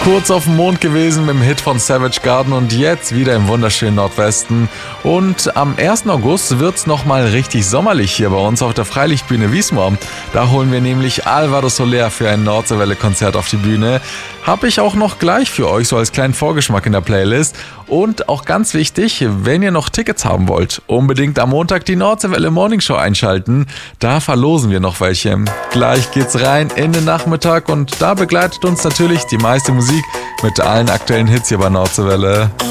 Kurz auf dem Mond gewesen mit dem Hit von Savage Garden und jetzt wieder im wunderschönen Nordwesten. Und am 1. August wird's nochmal richtig sommerlich hier bei uns auf der Freilichtbühne Wismar. Da holen wir nämlich Alvaro Soler für ein Nordseewelle-Konzert auf die Bühne. Habe ich auch noch gleich für euch so als kleinen Vorgeschmack in der Playlist. Und auch ganz wichtig, wenn ihr noch Tickets haben wollt, unbedingt am Montag die Nordseewelle Morning Show einschalten. Da verlosen wir noch welche. Gleich geht's rein in den Nachmittag und da begleitet uns natürlich die meiste Musik mit allen aktuellen Hits hier bei Nordseewelle.